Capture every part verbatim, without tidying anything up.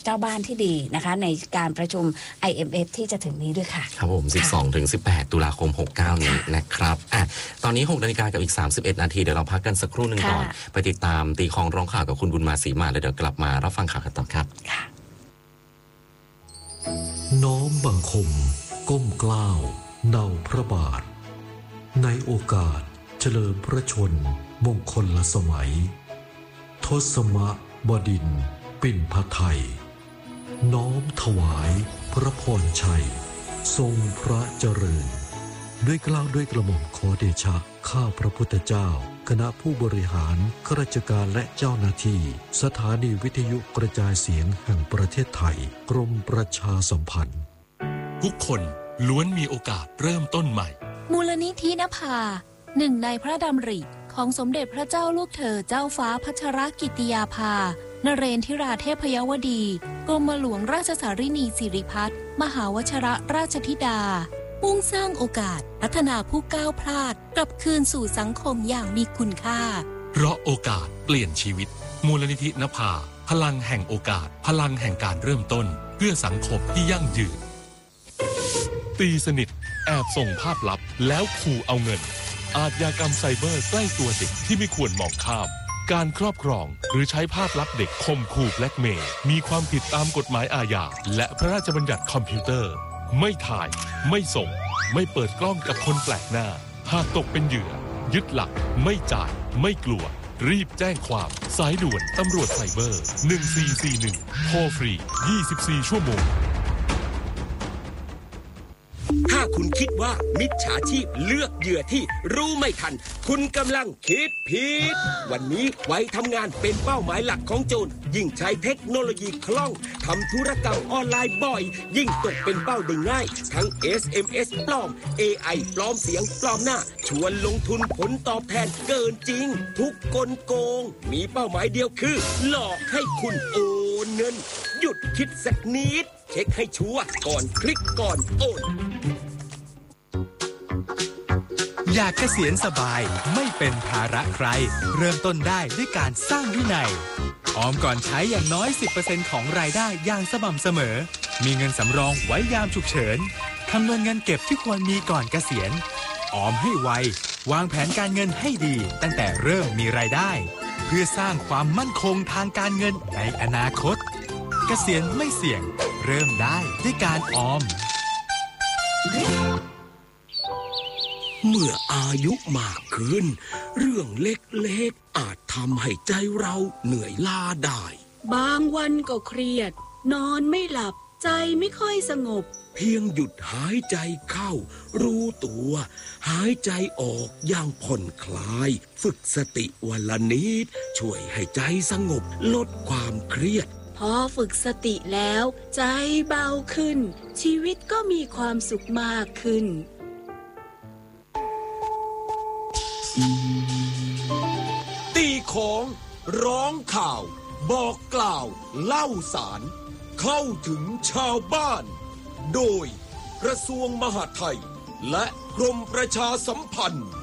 เจ้าบ้านที่ดีนะคะในการประชุม ไอ เอ็ม เอฟ ที่จะถึงนี้ด้วยค่ะครับผม สิบสองถึงสิบแปด ตุลาคม หกสิบเก้า นี้นะครับอ่ะตอนนี้หกนาฬิกากับอีกสามสิบเอ็ดนาทีเดี๋ยวเราพักกันสักครู่หนึ่งก่อนไปติดตามตีคองร้องข่าวกับคุณบุญมาศรีมาแล้วเดี๋ยวกลับมารับฟังข่าวกันต่อครับน้อมบังคมก้มเกล้าเนาพระบาทในโอกาสเฉลิมพระชนมงคลละสมัยทศมบดินทร์ปิ่นพไทยน้อมถวายพระพรชัยทรงพระเจริญด้วยเกล้าด้วยกระหม่อมขอเดชะข้าพระพุทธเจ้าคณะผู้บริหารข้าราชการและเจ้าหน้าที่สถานีวิทยุกระจายเสียงแห่งประเทศไทยกรมประชาสัมพันธ์ทุกคนล้วนมีโอกาสเริ่มต้นใหม่มูลนิธินภาหนึ่งในพระดำริของสมเด็จพระเจ้าลูกเธอเจ้าฟ้าพัชรกิติยาภานเรนทิราเทพยวดีกรมหลวงราชสารินีสิริพัฒน์มหาวชิรราชธิดามุ่งสร้างโอกาสพัฒนาผู้ก้าวพลาดกลับคืนสู่สังคมอย่างมีคุณค่าเพราะโอกาสเปลี่ยนชีวิตมูลนิธินภาพลังแห่งโอกาสพลังแห่งการเริ่มต้นเพื่อสังคมที่ยั่งยืนตีสนิทแอบส่งภาพลับแล้วขู่เอาเงินอาชญากรรมไซเบอร์ใกล้ตัวเด็กที่ไม่ควรมองข้ามการครอบครองหรือใช้ภาพลับเด็กข่มขู่แบล็กเมย์มีความผิดตามกฎหมายอาญาและพระราชบัญญัติคอมพิวเตอร์ไม่ถ่ายไม่ส่งไม่เปิดกล้องกับคนแปลกหน้าหากตกเป็นเหยื่อยึดหลักไม่จ่ายไม่กลัวรีบแจ้งความสายด่วนตำรวจไซเบอร์หนึ่งสี่สี่หนึ่งโทรฟรียี่สิบสี่ชั่วโมงถ้าคุณคิดว่ามิจฉาชีพเลือกเหยื่อที่รู้ไม่ทันคุณกำลังคิดผิดวันนี้ไว้ทำงานเป็นเป้าหมายหลักของโจรยิ่งใช้เทคโนโลยีคล่องทำธุรกรรมออนไลน์บ่อยยิ่งตกเป็นเป้าได้ง่ายทั้ง เอส เอ็ม เอส ปลอม เอ ไอ ปลอมเสียงปลอมหน้าชวนลงทุนผลตอบแทนเกินจริงทุกกลโกงมีเป้าหมายเดียวคือหลอกให้คุณโอนเงินหยุดคิดสักนิดเช็คให้ชัวร์ก่อนคลิกก่อนโอนอยากเกษียณสบายไม่เป็นภาระใครเริ่มต้นได้ด้วยการสร้างวินัยออมก่อนใช้อย่างน้อย สิบเปอร์เซ็นต์ ของรายได้อย่างสม่ำเสมอมีเงินสำรองไว้ยามฉุกเฉินคำนวณเงินเก็บที่ควรมีก่อนเกษียณออมให้ไววางแผนการเงินให้ดีตั้งแต่เริ่มมีรายได้เพื่อสร้างความมั่นคงทางการเงินในอนาคตเกษียณไม่เสี่ยงเริ่มได้ด้วยการออมเมื่ออายุมากขึ้นเรื่องเล็กๆอาจทำให้ใจเราเหนื่อยล้าได้บางวันก็เครียดนอนไม่หลับใจไม่ค่อยสงบเพียงหยุดหายใจเข้ารู้ตัวหายใจออกอย่างผ่อนคลายฝึกสติวันละนิดช่วยให้ใจสงบลดความเครียดพอฝึกสติแล้วใจเบาขึ้นชีวิตก็มีความสุขมากขึ้นตีของร้องข่าวบอกกล่าวเล่าสารเข้าถึงชาวบ้านโดยกระทรวงมหาดไทยและกรมประชาสัมพันธ์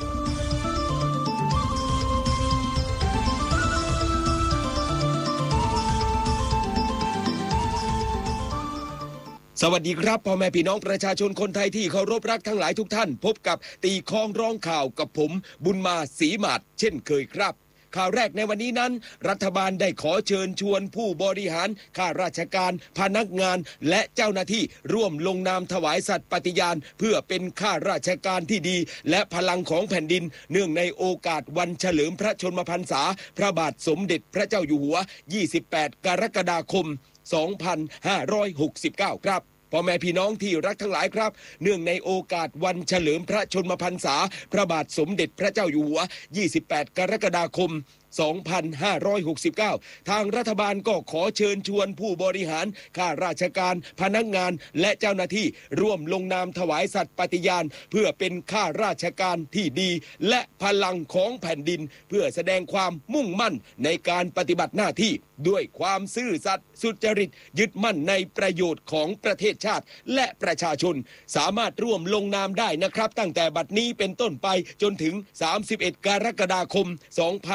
สวัสดีครับพ่อแม่พี่น้องประชาชนคนไทยที่เคารพรักทั้งหลายทุกท่านพบกับตีคองร้องข่าวกับผมบุญมาศรีมาศเช่นเคยครับข่าวแรกในวันนี้นั้นรัฐบาลได้ขอเชิญชวนผู้บริหารข้าราชการพนักงานและเจ้าหน้าที่ร่วมลงนามถวายสัตย์ปฏิญาณเพื่อเป็นข้าราชการที่ดีและพลังของแผ่นดินเนื่องในโอกาสวันเฉลิมพระชนมพรรษาพระบาทสมเด็จพระเจ้าอยู่หัวยี่สิบแปดกรกฎาคมสองพันห้าร้อยหกสิบเก้าครับพ่อแม่พี่น้องที่รักทั้งหลายครับเนื่องในโอกาสวันเฉลิมพระชนมพรรษาพระบาทสมเด็จพระเจ้าอยู่หัวยี่สิบแปดกรกฎาคมสองพันห้าร้อยหกสิบเก้าทางรัฐบาลก็ขอเชิญชวนผู้บริหารข้าราชการพนักงานและเจ้าหน้าที่ร่วมลงนามถวายสัตย์ปฏิญาณเพื่อเป็นข้าราชการที่ดีและพลังของแผ่นดินเพื่อแสดงความมุ่งมั่นในการปฏิบัติหน้าที่ด้วยความซื่อสัตย์สุจริตยึดมั่นในประโยชน์ของประเทศชาติและประชาชนสามารถร่วมลงนามได้นะครับตั้งแต่บัดนี้เป็นต้นไปจนถึงสามสิบเอ็ดกรกฎาคมสองพันห้า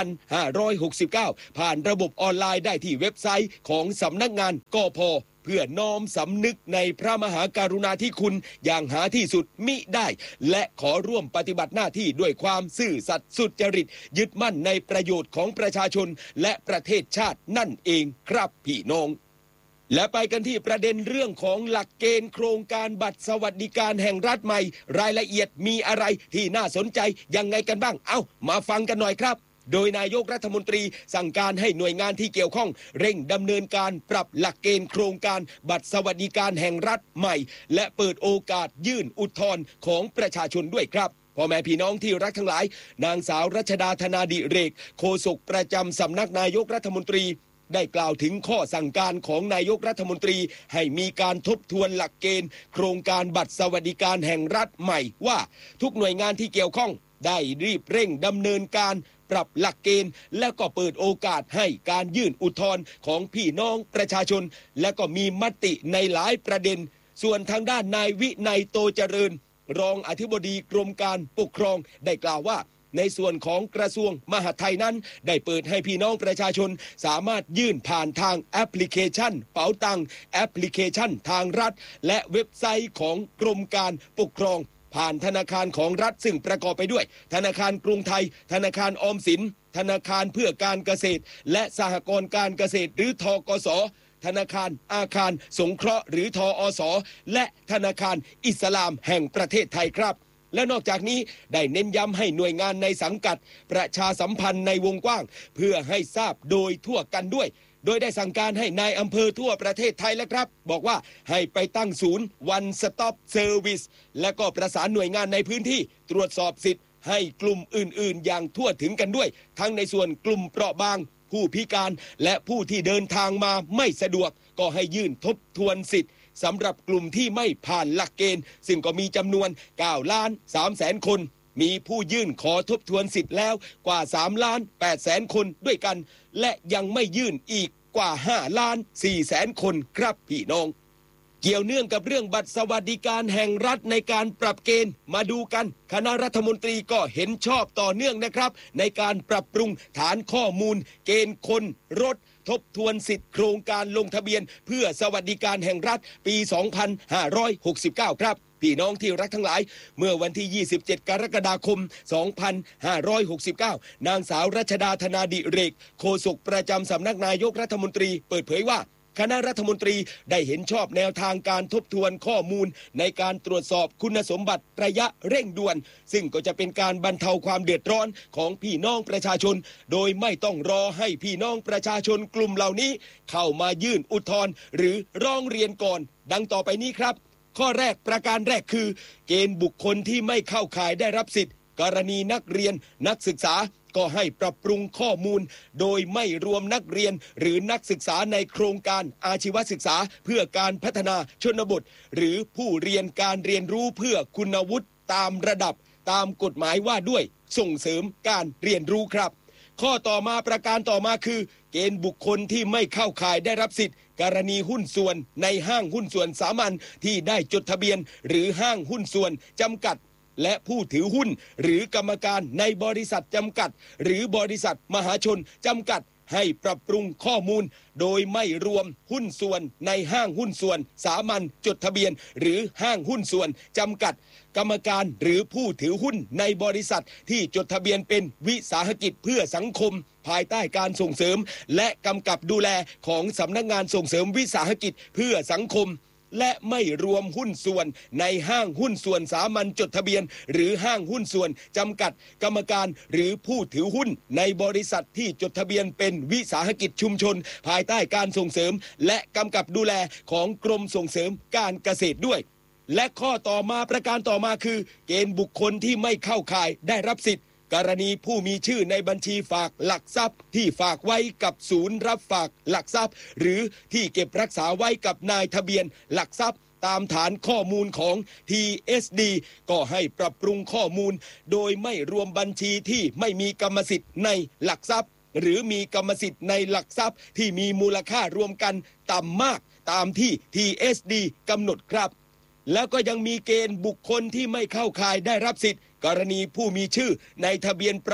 ร้อยหกสิบเก้าผ่านระบบออนไลน์ได้ที่เว็บไซต์ของสำนักงานกพ.เพื่อน้อมสำนึกในพระมหากรุณาธิคุณอย่างหาที่สุดมิได้และขอร่วมปฏิบัติหน้าที่ด้วยความซื่อสัตย์สุจริตยึดมั่นในประโยชน์ของประชาชนและประเทศชาตินั่นเองครับพี่น้องและไปกันที่ประเด็นเรื่องของหลักเกณฑ์โครงการบัตรสวัสดิการแห่งรัฐใหม่รายละเอียดมีอะไรที่น่าสนใจยังไงกันบ้างเอ้ามาฟังกันหน่อยครับโดยนายกรัฐมนตรีสั่งการให้หน่วยงานที่เกี่ยวข้องเร่งดำเนินการปรับหลักเกณฑ์โครงการบัตรสวัสดิการแห่งรัฐใหม่และเปิดโอกาสยื่นอุทธรณ์ของประชาชนด้วยครับพ่อแม่พี่น้องที่รักทั้งหลายนางสาวรัชดาธนาดิเรกโฆษกประจำสำนักนายกรัฐมนตรีได้กล่าวถึงข้อสั่งการของนายกรัฐมนตรีให้มีการทบทวนหลักเกณฑ์โครงการบัตรสวัสดิการแห่งรัฐใหม่ว่าทุกหน่วยงานที่เกี่ยวข้องได้รีบเร่งดำเนินการปรับหลักเกณฑ์และก็เปิดโอกาสให้การยื่นอุทธรณ์ของพี่น้องประชาชนและก็มีมติในหลายประเด็นส่วนทางด้านนายวินัยโตเจริญรองอธิบดีกรมการปกครองได้กล่าวว่าในส่วนของกระทรวงมหาดไทยนั้นได้เปิดให้พี่น้องประชาชนสามารถยื่นผ่านทางแอปพลิเคชันเป๋าตังแอปพลิเคชันทางรัฐและเว็บไซต์ของกรมการปกครองผ่านธนาคารของรัฐซึ่งประกอบไปด้วยธนาคารกรุงไทยธนาคารออมสินธนาคารเพื่อการเกษตรและสหกรณ์การเกษตรหรือธกส.ธนาคารอาคารสงเคราะห์หรือทอส.และธนาคารอิสลามแห่งประเทศไทยครับและนอกจากนี้ได้เน้นย้ำให้หน่วยงานในสังกัดประชาสัมพันธ์ในวงกว้างเพื่อให้ทราบโดยทั่วกันด้วยโดยได้สั่งการให้นายอำเภอทั่วประเทศไทยแล้วครับบอกว่าให้ไปตั้งศูนย์ One Stop Service และก็ประสานหน่วยงานในพื้นที่ตรวจสอบสิทธิ์ให้กลุ่มอื่นๆอย่างทั่วถึงกันด้วยทั้งในส่วนกลุ่มเปราะบางผู้พิการและผู้ที่เดินทางมาไม่สะดวกก็ให้ยื่นทบทวนสิทธิ์สำหรับกลุ่มที่ไม่ผ่านหลักเกณฑ์ซึ่งก็มีจำนวนเก้าล้านสามแสนคนมีผู้ยื่นขอทบทวนสิทธิ์แล้วกว่าสามล้านแปดแสนคนด้วยกันและยังไม่ยื่นอีกกว่าห้าล้านสี่แสนคนครับพี่น้องเกี่ยวเนื่องกับเรื่องบัตรสวัสดิการแห่งรัฐในการปรับเกณฑ์มาดูกันคณะรัฐมนตรีก็เห็นชอบต่อเนื่องนะครับในการปรับปรุงฐานข้อมูลเกณฑ์คนรถทบทวนสิทธิ์โครงการลงทะเบียนเพื่อสวัสดิการแห่งรัฐปี สองพันห้าร้อยหกสิบเก้า ครับพี่น้องที่รักทั้งหลายเมื่อวันที่ ยี่สิบเจ็ด กรกฎาคม สองพันห้าร้อยหกสิบเก้านางสาวรัชดาธนาดิเรกโฆษกประจำสำนักนายกรัฐมนตรีเปิดเผยว่าคณะรัฐมนตรีได้เห็นชอบแนวทางการทบทวนข้อมูลในการตรวจสอบคุณสมบัติระยะเร่งด่วนซึ่งก็จะเป็นการบรรเทาความเดือดร้อนของพี่น้องประชาชนโดยไม่ต้องรอให้พี่น้องประชาชนกลุ่มเหล่านี้เข้ามายื่นอุทธรณ์หรือร้องเรียนก่อนดังต่อไปนี้ครับข้อแรกประการแรกคือเกณฑ์บุคคลที่ไม่เข้าข่ายได้รับสิทธิ์กรณีนักเรียนนักศึกษาก็ให้ปรับปรุงข้อมูลโดยไม่รวมนักเรียนหรือนักศึกษาในโครงการอาชีวศึกษาเพื่อการพัฒนาชนบทหรือผู้เรียนการเรียนรู้เพื่อคุณวุฒิตามระดับตามกฎหมายว่าด้วยส่งเสริมการเรียนรู้ครับข้อต่อมาประการต่อมาคือเกณฑ์บุคคลที่ไม่เข้าข่ายได้รับสิทธิ์กรณีหุ้นส่วนในห้างหุ้นส่วนสามัญที่ได้จดทะเบียนหรือห้างหุ้นส่วนจำกัดและผู้ถือหุ้นหรือกรรมการในบริษัทจำกัดหรือบริษัทมหาชนจำกัดให้ปรับปรุงข้อมูลโดยไม่รวมหุ้นส่วนในห้างหุ้นส่วนสามัญจดทะเบียนหรือห้างหุ้นส่วนจำกัดกรรมการหรือผู้ถือหุ้นในบริษัทที่จดทะเบียนเป็นวิสาหกิจเพื่อสังคมภายใต้การส่งเสริมและกำกับดูแลของสำนักงานส่งเสริมวิสาหกิจเพื่อสังคมและไม่รวมหุ้นส่วนในห้างหุ้นส่วนสามัญจดทะเบียนหรือห้างหุ้นส่วนจำกัดกรรมการหรือผู้ถือหุ้นในบริษัทที่จดทะเบียนเป็นวิสาหกิจชุมชนภายใต้การส่งเสริมและกำกับดูแลของกรมส่งเสริมการเกษตรด้วยและข้อต่อมาประการต่อมาคือเกณฑ์บุคคลที่ไม่เข้าข่ายได้รับสิทธิ์กรณีผู้มีชื่อในบัญชีฝากหลักทรัพย์ที่ฝากไว้กับศูนย์รับฝากหลักทรัพย์หรือที่เก็บรักษาไว้กับนายทะเบียนหลักทรัพย์ตามฐานข้อมูลของ ที เอส ดี ก็ให้ปรับปรุงข้อมูลโดยไม่รวมบัญชีที่ไม่มีกรรมสิทธิ์ในหลักทรัพย์หรือมีกรรมสิทธิ์ในหลักทรัพย์ที่มีมูลค่ารวมกันต่ำมากตามที่ ที เอส ดี กำหนดครับแล้วก็ยังมีเกณฑ์บุคคลที่ไม่เข้าข่ายได้รับสิทธิ์กรณีผู้มีชื่อในทะเบียนประวัติ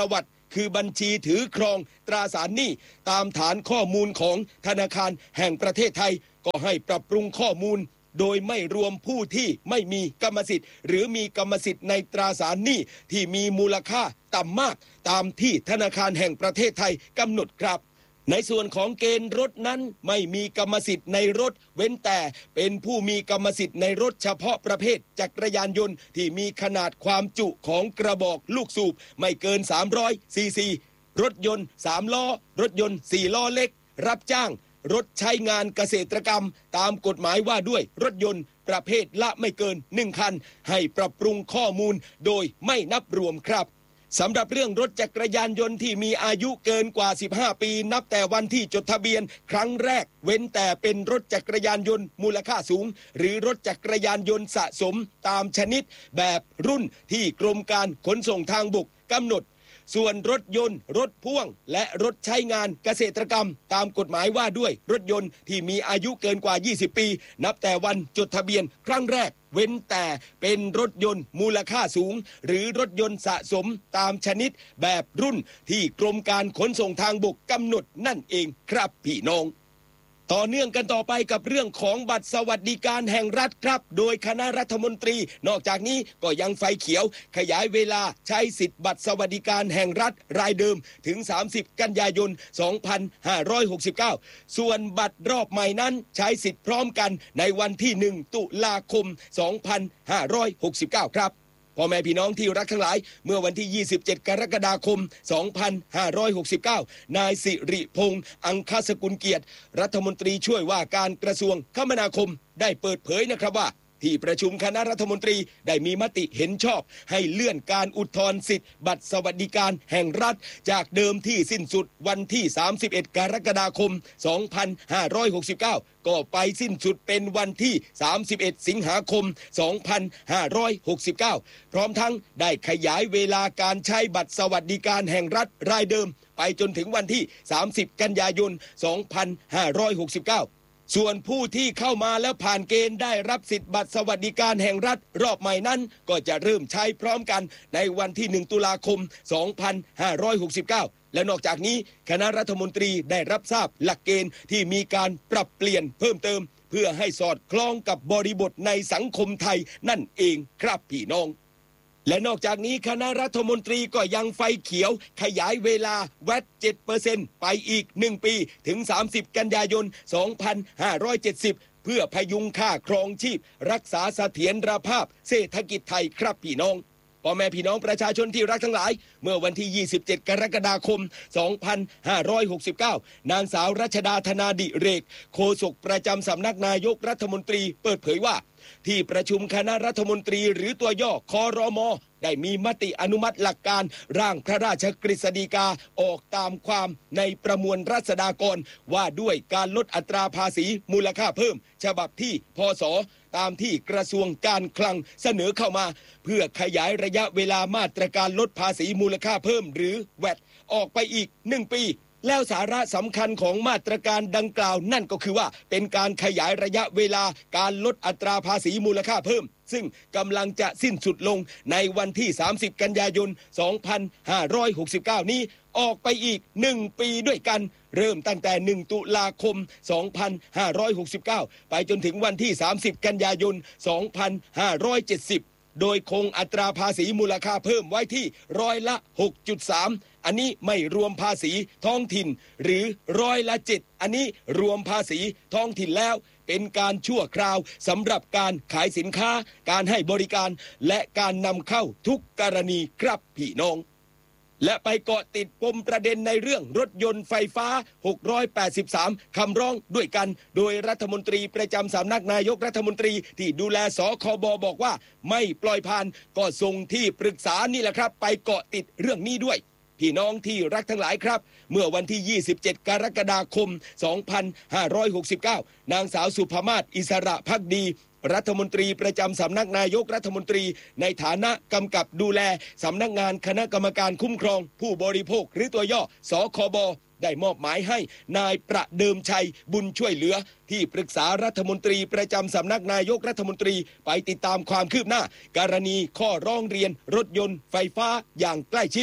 คือบัญชีถือครองตราสารหนี้ตามฐานข้อมูลของธนาคารแห่งประเทศไทยก็ให้ปรับปรุงข้อมูลโดยไม่รวมผู้ที่ไม่มีกรรมสิทธิ์หรือมีกรรมสิทธิ์ในตราสารหนี้ที่มีมูลค่าต่ำมากตามที่ธนาคารแห่งประเทศไทยกำหนดครับในส่วนของเกณฑ์รถนั้นไม่มีกรรมสิทธิ์ในรถเว้นแต่เป็นผู้มีกรรมสิทธิ์ในรถเฉพาะประเภทจักรยานยนต์ที่มีขนาดความจุของกระบอกลูกสูบไม่เกินสามร้อยซีซีรถยนต์สามล้อรถยนต์สี่ล้อเล็กรับจ้างรถใช้งานเกษตรกรรมตามกฎหมายว่าด้วยรถยนต์ประเภทละไม่เกินหนึ่งคันให้ปรับปรุงข้อมูลโดยไม่นับรวมครับสำหรับเรื่องรถจักรยานยนต์ที่มีอายุเกินกว่าสิบห้าปีนับแต่วันที่จดทะเบียนครั้งแรกเว้นแต่เป็นรถจักรยานยนต์มูลค่าสูงหรือรถจักรยานยนต์สะสมตามชนิดแบบรุ่นที่กรมการขนส่งทางบกกำหนดส่วนรถยนต์รถพ่วงและรถใช้งานเกษตรกรรมตามกฎหมายว่าด้วยรถยนต์ที่มีอายุเกินกว่ายี่สิบปีนับแต่วันจดทะเบียนครั้งแรกเว้นแต่เป็นรถยนต์มูลค่าสูงหรือรถยนต์สะสมตามชนิดแบบรุ่นที่กรมการขนส่งทางบกกำหนดนั่นเองครับพี่น้องต่อเนื่องกันต่อไปกับเรื่องของบัตรสวัสดิการแห่งรัฐครับโดยคณะรัฐมนตรีนอกจากนี้ก็ยังไฟเขียวขยายเวลาใช้สิทธิ์บัตรสวัสดิการแห่งรัฐรายเดิมถึงสามสิบกันยายนสองพันห้าร้อยหกสิบเก้าส่วนบัตรรอบใหม่นั้นใช้สิทธิ์พร้อมกันในวันที่หนึ่งตุลาคมสองพันห้าร้อยหกสิบเก้าครับพ่อแม่พี่น้องที่รักทั้งหลายเมื่อวันที่ยี่สิบเจ็ดกรกฎาคมสองพันห้าร้อยหกสิบเก้านายสิริพงษ์อังคสกุลเกียรติรัฐมนตรีช่วยว่าการกระทรวงคมนาคมได้เปิดเผยนะครับว่าที่ประชุมคณะรัฐมนตรีได้มีมติเห็นชอบให้เลื่อนการอุทธรณ์สิทธิ์บัตรสวัสดิการแห่งรัฐจากเดิมที่สิ้นสุดวันที่สามสิบเอ็ดกรกฎาคมสองพันห้าร้อยหกสิบเก้าก็ไปสิ้นสุดเป็นวันที่สามสิบเอ็ดสิงหาคมสองพันห้าร้อยหกสิบเก้าพร้อมทั้งได้ขยายเวลาการใช้บัตรสวัสดิการแห่งรัฐรายเดิมไปจนถึงวันที่สามสิบกันยายนสองพันห้าร้อยหกสิบเก้าส่วนผู้ที่เข้ามาแล้วผ่านเกณฑ์ได้รับสิทธิ์บัตรสวัสดิการแห่งรัฐรอบใหม่นั้นก็จะเริ่มใช้พร้อมกันในวันที่หนึ่งตุลาคมสองพันห้าร้อยหกสิบเก้าและนอกจากนี้คณะรัฐมนตรีได้รับทราบหลักเกณฑ์ที่มีการปรับเปลี่ยนเพิ่มเติมเพื่อให้สอดคล้องกับบริบทในสังคมไทยนั่นเองครับพี่น้องและนอกจากนี้คณะรัฐมนตรีก็ยังไฟเขียวขยายเวลาแวต เจ็ดเปอร์เซ็นต์ ไปอีกหนึ่งปีถึงสามสิบกันยายนสองพันห้าร้อยเจ็ดสิบเพื่อพยุงค่าครองชีพรักษาเสถียรภาพเศรษฐกิจไทยครับพี่น้องพ่อแม่พี่น้องประชาชนที่รักทั้งหลายเมื่อวันที่ยี่สิบเจ็ดกรกฎาคมสองพันห้าร้อยหกสิบเก้านางสาวรัชดาธนาดิเรกโฆษกประจำสำนักนายกรัฐมนตรีเปิดเผยว่าที่ประชุมคณะรัฐมนตรีหรือตัวย่อครม.ได้มีมติอนุมัติหลักการร่างพระราชกฤษฎีกาออกตามความในประมวลราษฎากรว่าด้วยการลดอัตราภาษีมูลค่าเพิ่มฉบับที่พ.ศ.ตามที่กระทรวงการคลังเสนอเข้ามาเพื่อขยายระยะเวลามาตรการลดภาษีมูลค่าเพิ่มหรือแวตออกไปอีกหนึ่งปีแล้วสาระสำคัญของมาตรการดังกล่าวนั่นก็คือว่าเป็นการขยายระยะเวลาการลดอัตราภาษีมูลค่าเพิ่มซึ่งกำลังจะสิ้นสุดลงในวันที่สามสิบกันยายนสองพันห้าร้อยหกสิบเก้านี้ออกไปอีกหนึ่งปีด้วยกันเริ่มตั้งแต่หนึ่งตุลาคมสองพันห้าร้อยหกสิบเก้าไปจนถึงวันที่สามสิบกันยายนสองพันห้าร้อยเจ็ดสิบโดยคงอัตราภาษีมูลค่าเพิ่มไว้ที่ร้อยละ หกจุดสาม อันนี้ไม่รวมภาษีท้องถิ่นหรือร้อยละเจ็ดอันนี้รวมภาษีท้องถิ่นแล้วเป็นการชั่วคราวสำหรับการขายสินค้าการให้บริการและการนำเข้าทุกกรณีครับพี่น้องและไปเกาะติดปมประเด็นในเรื่องรถยนต์ไฟฟ้าหกร้อยแปดสิบสามคำร้องด้วยกันโดยรัฐมนตรีประจำสำนักนายกรัฐมนตรีที่ดูแลสคบบอกว่าไม่ปล่อยผ่านก็ส่งที่ปรึกษานี่แหละครับไปเกาะติดเรื่องนี้ด้วยพี่น้องที่รักทั้งหลายครับเมื่อวันที่ยี่สิบเจ็ดกรกฎาคมสองพันห้าร้อยหกสิบเก้านางสาวสุภมาศอิสระภักดีรัฐมนตรีประจำสำนักนายกรัฐมนตรีในฐานะกำกับดูแลสำนักงานคณะกรรมการคุ้มครองผู้บริโภคหรือตัวย่อสคบได้มอบหมายให้นายประเดิมชัยบุญช่วยเหลือที่ปรึกษารัฐมนตรีประจำสำนักนายกรัฐมนตรีไปติดตามความคืบหน้ากรณีข้อร้องเรียนรถยนต์ไฟฟ้าอย่างใกล้ชิด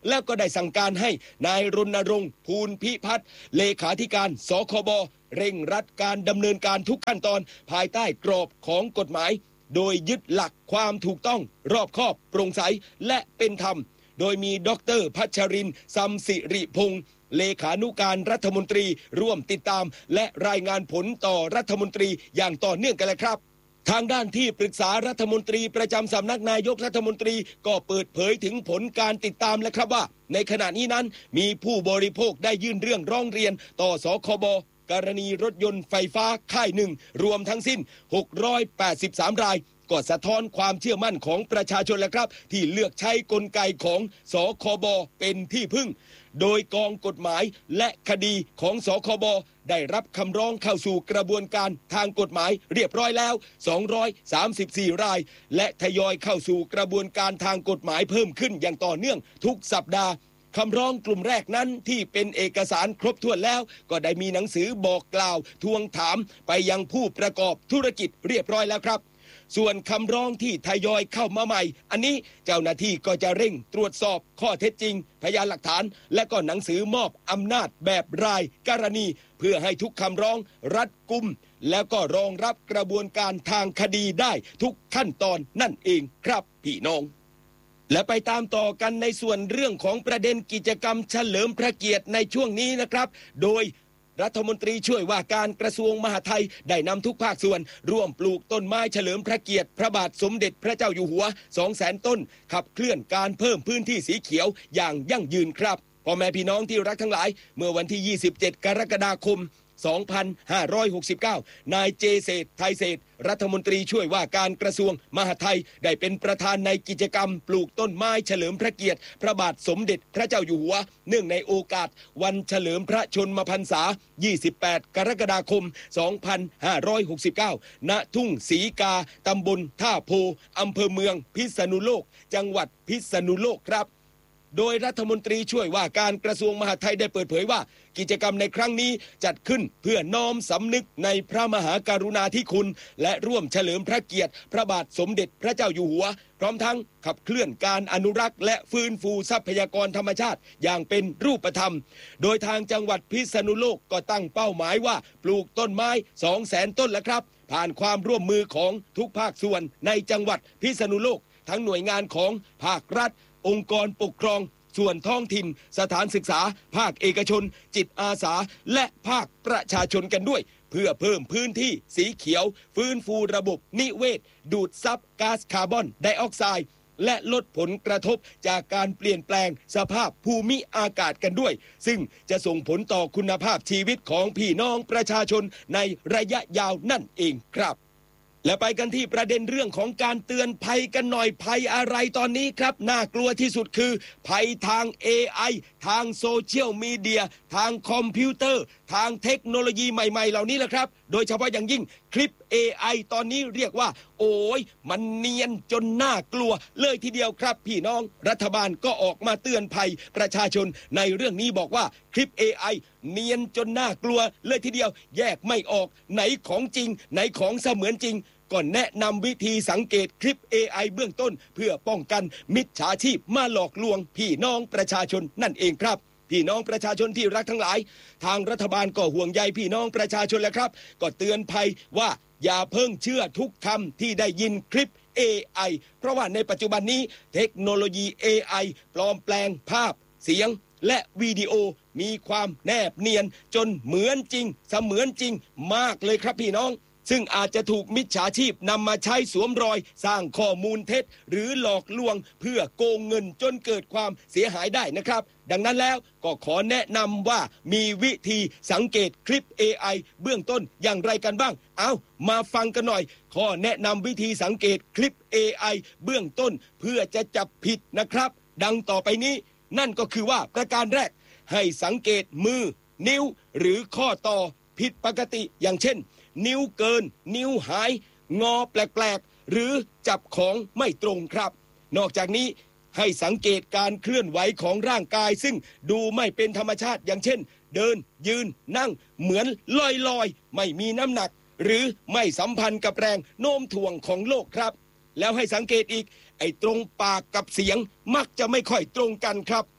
แล้วก็ได้สั่งการให้นายรณรงค์ภูลพิพัฒน์เลขาธิการสคบเร่งรัดการดำเนินการทุกขั้นตอนภายใต้กรอบของกฎหมายโดยยึดหลักความถูกต้องรอบคอบโปร่งใสและเป็นธรรมโดยมีดร.พัชรินทร์ซัมสิริพงษ์เลขานุการรัฐมนตรีร่วมติดตามและรายงานผลต่อรัฐมนตรีอย่างต่อเนื่องกันเลยครับทางด้านที่ปรึกษารัฐมนตรีประจำสำนักนายกรัฐมนตรีก็เปิดเผยถึงผลการติดตามและครับว่าในขณะนี้นั้นมีผู้บริโภคได้ยื่นเรื่องร้องเรียนต่อสคบกรณีรถยนต์ไฟฟ้าค่ายหนึ่งรวมทั้งสิ้นหกร้อยแปดสิบสามรายก็สะท้อนความเชื่อมั่นของประชาชนแล้วครับที่เลือกใช้กลไกของสคบเป็นที่พึ่งโดยกองกฎหมายและคดีของสคบได้รับคำร้องเข้าสู่กระบวนการทางกฎหมายเรียบร้อยแล้วสองร้อยสามสิบสี่รายและทยอยเข้าสู่กระบวนการทางกฎหมายเพิ่มขึ้นอย่างต่อเนื่องทุกสัปดาห์คำร้องกลุ่มแรกนั้นที่เป็นเอกสารครบถ้วนแล้วก็ได้มีหนังสือบอกกล่าวทวงถามไปยังผู้ประกอบธุรกิจเรียบร้อยแล้วครับส่วนคำร้องที่ทยอยเข้ามาใหม่อันนี้เจ้าหน้าที่ก็จะเร่งตรวจสอบข้อเท็จจริงพยานหลักฐานและก็หนังสือมอบอำนาจแบบรายกรณีเพื่อให้ทุกคำร้องรัดกุมแล้วก็รองรับกระบวนการทางคดีได้ทุกขั้นตอนนั่นเองครับพี่น้องและไปตามต่อกันในส่วนเรื่องของประเด็นกิจกรรมเฉลิมพระเกียรติในช่วงนี้นะครับโดยรัฐมนตรีช่วยว่าการกระทรวงมหาดไทยได้นำทุกภาคส่วนร่วมปลูกต้นไม้เฉลิมพระเกียรติพระบาทสมเด็จพระเจ้าอยู่หัว สองแสน ต้นขับเคลื่อนการเพิ่มพื้นที่สีเขียวอย่างยั่งยืนครับพ่อแม่พี่น้องที่รักทั้งหลายเมื่อวันที่ยี่สิบเจ็ดกรกฎาคมสองพันห้าร้อยหกสิบเก้านายเจเศรษฐ์ไทยเศรษฐ์รัฐมนตรีช่วยว่าการกระทรวงมหาดไทยได้เป็นประธานในกิจกรรมปลูกต้นไม้เฉลิมพระเกียรติพระบาทสมเด็จพระเจ้าอยู่หัวเนื่องในโอกาสวันเฉลิมพระชนมพรรษายี่สิบแปดกรกฎาคมสองพันห้าร้อยหกสิบเก้าณทุ่งศรีกาตำบลท่าโพอำเภอเมืองพิษณุโลกจังหวัดพิษณุโลกครับโดยรัฐมนตรีช่วยว่าการกระทรวงมหาดไทยได้เปิดเผยว่ากิจกรรมในครั้งนี้จัดขึ้นเพื่อน้อมสำนึกในพระมหากรุณาธิคุณและร่วมเฉลิมพระเกียรติพระบาทสมเด็จพระเจ้าอยู่หัวพร้อมทั้งขับเคลื่อนการอนุรักษ์และฟื้นฟูทรัพยากรธรรมชาติอย่างเป็นรูปธรรมโดยทางจังหวัดพิษณุโลกก็ตั้งเป้าหมายว่าปลูกต้นไม้ สองแสน ต้นแล้วครับผ่านความร่วมมือของทุกภาคส่วนในจังหวัดพิษณุโลกทั้งหน่วยงานของภาครัฐองค์กรปกครองส่วนท้องถิ่นสถานศึกษาภาคเอกชนจิตอาสาและภาคประชาชนกันด้วยเพื่อเพิ่มพื้นที่สีเขียวฟื้นฟูระบบนิเวศดูดซับก๊าซคาร์บอนไดออกไซด์และลดผลกระทบจากการเปลี่ยนแปลงสภาพภูมิอากาศกันด้วยซึ่งจะส่งผลต่อคุณภาพชีวิตของพี่น้องประชาชนในระยะยาวนั่นเองครับและไปกันที่ประเด็นเรื่องของการเตือนภัยกันหน่อยภัยอะไรตอนนี้ครับน่ากลัวที่สุดคือภัยทาง เอ ไอ ทางโซเชียลมีเดียทางคอมพิวเตอร์ทางเทคโนโลยีใหม่ๆเหล่านี้แหละครับโดยเฉพาะอย่างยิ่งคลิป เอ ไอ ตอนนี้เรียกว่าโอ้ยมันเนียนจนน่ากลัวเลยทีเดียวครับพี่น้องรัฐบาลก็ออกมาเตือนภัยประชาชนในเรื่องนี้บอกว่าคลิป เอ ไอ เนียนจนน่ากลัวเลยทีเดียวแยกไม่ออกไหนของจริงไหนของเสมือนจริงก่อนแนะนำวิธีสังเกตคลิป เอ ไอ เบื้องต้นเพื่อป้องกันมิจฉาชีพมาหลอกลวงพี่น้องประชาชนนั่นเองครับพี่น้องประชาชนที่รักทั้งหลายทางรัฐบาลก็ห่วงใยพี่น้องประชาชนแหละครับก็เตือนภัยว่าอย่าเพิ่งเชื่อทุกคำที่ได้ยินคลิป เอ ไอ เพราะว่าในปัจจุบันนี้เทคโนโลยี เอ ไอ ปลอมแปลงภาพเสียงและวิดีโอมีความแนบเนียนจนเหมือนจริงเสมือนจริงมากเลยครับพี่น้องซึ่งอาจจะถูกมิจฉาชีพนำมาใช้สวมรอยสร้างข้อมูลเท็จหรือหลอกลวงเพื่อโกงเงินจนเกิดความเสียหายได้นะครับดังนั้นแล้วก็ขอแนะนำว่ามีวิธีสังเกตคลิป เอ ไอ เบื้องต้นอย่างไรกันบ้างเอามาฟังกันหน่อยข้อแนะนำวิธีสังเกตคลิป เอ ไอ เบื้องต้นเพื่อจะจับผิดนะครับดังต่อไปนี้นั่นก็คือว่าประการแรกให้สังเกตมือนิ้วหรือข้อต่อผิดปกติอย่างเช่นนิ้วเกินนิ้วหายงอแปลกๆหรือจับของไม่ตรงครับนอกจากนี้ให้สังเกตการเคลื่อนไหวของร่างกายซึ่งดูไม่เป็นธรรมชาติอย่างเช่นเดินยืนนั่งเหมือนลอยๆไม่มีน้ำหนักหรือไม่สัมพันธ์กับแรงโน้มถ่วงของโลกครับแล้วให้สังเกตอีกไอ้ตรงปากกับเสียงมักจะไม่ค่อยตรงกันครับ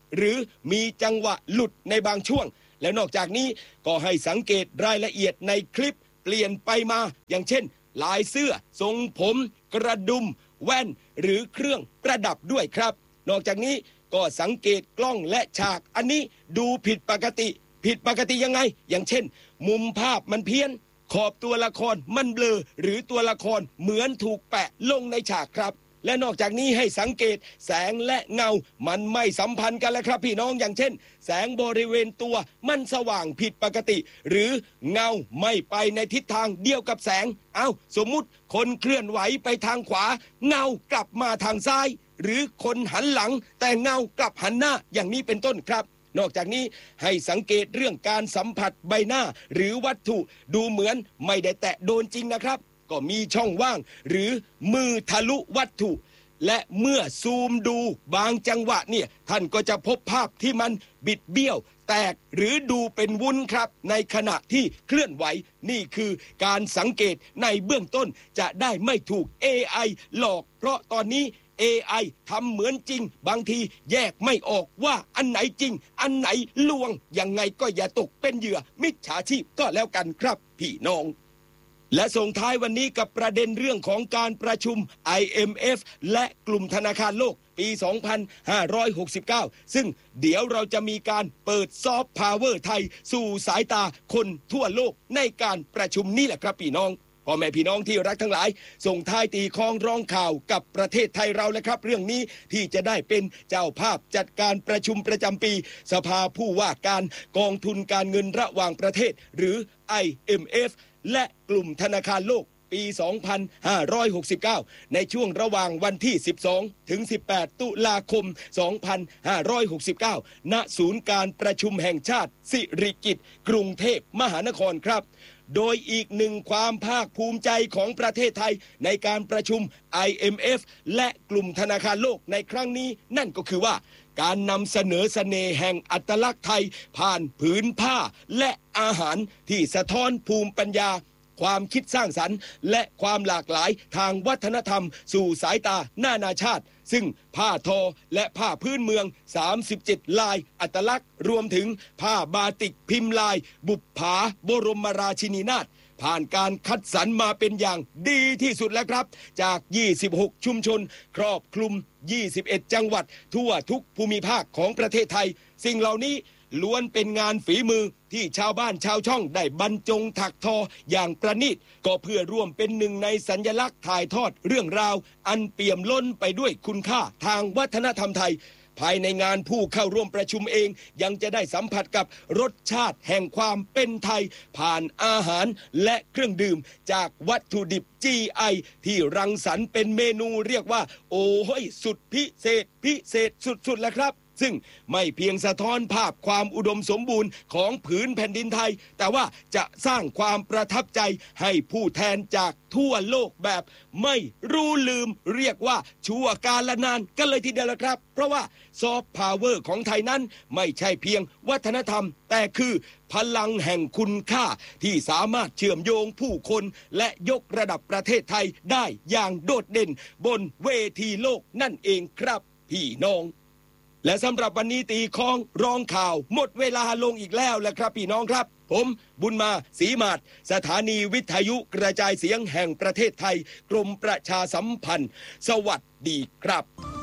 หรือมีจังหวะหลุดในบางช่วงและนอกจากนี้ก็ให้สังเกตรายละเอียดในคลิปเปลี่ยนไปมาอย่างเช่นลายเสื้อทรงผมกระดุมแว่นหรือเครื่องประดับด้วยครับนอกจากนี้ก็สังเกตกล้องและฉากอันนี้ดูผิดปกติผิดปกติยังไงอย่างเช่นมุมภาพมันเพี้ยนขอบตัวละครมันเบลอหรือตัวละครเหมือนถูกแปะลงในฉากครับและนอกจากนี้ให้สังเกตแสงและเงามันไม่สัมพันธ์กันแล้วครับพี่น้องอย่างเช่นแสงบริเวณตัวมันสว่างผิดปกติหรือเงาไม่ไปในทิศทางเดียวกับแสงเอาสมมุติคนเคลื่อนไหวไปทางขวาเงากลับมาทางซ้ายหรือคนหันหลังแต่เงากลับหันหน้าอย่างนี้เป็นต้นครับนอกจากนี้ให้สังเกตเรื่องการสัมผัสใบหน้าหรือวัตถุดูเหมือนไม่ได้แตะโดนจริงนะครับก็มีช่องว่างหรือมือทะลุวัตถุและเมื่อซูมดูบางจังหวะเนี่ยท่านก็จะพบภาพที่มันบิดเบี้ยวแตกหรือดูเป็นวุ้นครับในขณะที่เคลื่อนไหวนี่คือการสังเกตในเบื้องต้นจะได้ไม่ถูก เอ ไอ หลอกเพราะตอนนี้ เอ ไอ ทำเหมือนจริงบางทีแยกไม่ออกว่าอันไหนจริงอันไหนลวงยังไงก็อย่าตกเป็นเหยื่อมิจฉาชีพก็แล้วกันครับพี่น้องและส่งท้ายวันนี้กับประเด็นเรื่องของการประชุม ไอ เอ็ม เอฟ และกลุ่มธนาคารโลกปี สองพันห้าร้อยหกสิบเก้า ซึ่งเดี๋ยวเราจะมีการเปิดซอฟต์พาวเวอร์ไทยสู่สายตาคนทั่วโลกในการประชุมนี่แหละครับพี่น้องพ่อแม่พี่น้องที่รักทั้งหลายส่งท้ายตีคล้องร้องข่าวกับประเทศไทยเราแล้วครับเรื่องนี้ที่จะได้เป็นเจ้าภาพจัดการประชุมประจำปีสภาผู้ว่าการกองทุนการเงินระหว่างประเทศหรือ ไอ เอ็ม เอฟ และกลุ่มธนาคารโลกปี สองพันห้าร้อยหกสิบเก้า ในช่วงระหว่างวันที่ สิบสอง ถึง สิบแปด ตุลาคม สองพันห้าร้อยหกสิบเก้า ณ ศูนย์การประชุมแห่งชาติสิริกิติ์กรุงเทพมหานครครับโดยอีกหนึ่งความภาคภูมิใจของประเทศไทยในการประชุม ไอ เอ็ม เอฟ และกลุ่มธนาคารโลกในครั้งนี้นั่นก็คือว่าการนำเสนอเสน่ห์แห่งอัตลักษณ์ไทยผ่านผืนผ้าและอาหารที่สะท้อนภูมิปัญญาความคิดสร้างสรรค์และความหลากหลายทางวัฒนธรรมสู่สายตานานาชาติซึ่งผ้าทอและผ้าพื้นเมืองสามสิบเจ็ดลายอัตลักษณ์รวมถึงผ้าบาติกพิมพ์ลายบุปผาบรมราชินีนาถผ่านการคัดสรรมาเป็นอย่างดีที่สุดแล้วครับจากยี่สิบหกชุมชนครอบคลุมยี่สิบเอ็ดจังหวัดทั่วทุกภูมิภาคของประเทศไทยสิ่งเหล่านี้ล้วนเป็นงานฝีมือที่ชาวบ้านชาวช่องได้บรรจงถักทออย่างประณีตก็เพื่อร่วมเป็นหนึ่งในสัญลักษณ์ถ่ายทอดเรื่องราวอันเปี่ยมล้นไปด้วยคุณค่าทางวัฒนธรรมไทยภายในงานผู้เข้าร่วมประชุมเองยังจะได้สัมผัสกับรสชาติแห่งความเป็นไทยผ่านอาหารและเครื่องดื่มจากวัตถุดิบ จี ไอ ที่รังสรรค์เป็นเมนูเรียกว่าโอ้ยสุดพิเศษพิเศษสุดๆแล้วครับซึ่งไม่เพียงสะท้อนภาพความอุดมสมบูรณ์ของผืนแผ่นดินไทยแต่ว่าจะสร้างความประทับใจให้ผู้แทนจากทั่วโลกแบบไม่รู้ลืมเรียกว่าชั่วกาลนานกันเลยทีเดียวละครับเพราะว่าซอฟต์พาวเวอร์ของไทยนั้นไม่ใช่เพียงวัฒนธรรมแต่คือพลังแห่งคุณค่าที่สามารถเชื่อมโยงผู้คนและยกระดับประเทศไทยได้อย่างโดดเด่นบนเวทีโลกนั่นเองครับพี่น้องและสำหรับวันนี้ตีคล้องร้องข่าวหมดเวลาลงอีกแล้วแหละครับพี่น้องครับผมบุญมาศรีมาศสถานีวิทยุกระจายเสียงแห่งประเทศไทยกรมประชาสัมพันธ์สวัสดีครับ